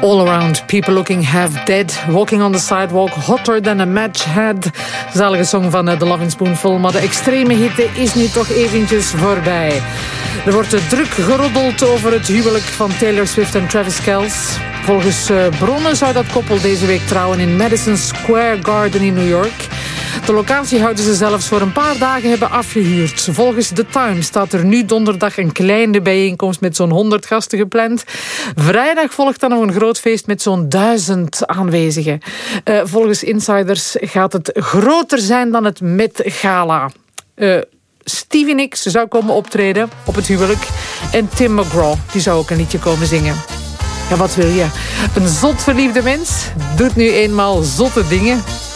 All around, people looking half dead, walking on the sidewalk, hotter than a match head. Zalige song van The Lovin' Spoonful, maar de extreme hitte is nu toch eventjes voorbij. Er wordt druk geroddeld over het huwelijk van Taylor Swift en Travis Kelce. Volgens bronnen zou dat koppel deze week trouwen in Madison Square Garden in New York. De locatie houden ze zelfs voor een paar dagen hebben afgehuurd. Volgens The Times staat er nu donderdag een kleine bijeenkomst met zo'n 100 gasten gepland. Vrijdag volgt dan nog een groot feest met zo'n 1000 aanwezigen. Volgens insiders gaat het groter zijn dan het Met Gala. Stevie Nicks zou komen optreden op het huwelijk. En Tim McGraw, die zou ook een liedje komen zingen. Ja, wat wil je? Een zot verliefde mens doet nu eenmaal zotte dingen.